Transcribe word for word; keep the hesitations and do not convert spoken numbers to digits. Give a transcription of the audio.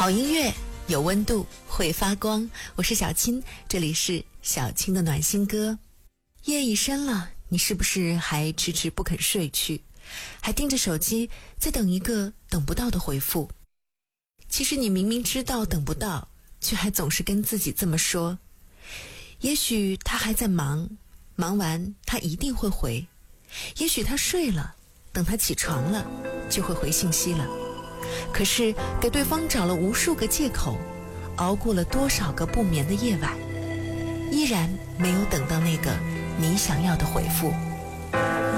好音乐有温度，会发光。我是小青，这里是小青的暖心歌。夜已深了，你是不是还迟迟不肯睡去，还盯着手机在等一个等不到的回复？其实你明明知道等不到，却还总是跟自己这么说。也许他还在忙，忙完他一定会回。也许他睡了，等他起床了就会回信息了。可是给对方找了无数个借口，熬过了多少个不眠的夜晚，依然没有等到那个你想要的回复。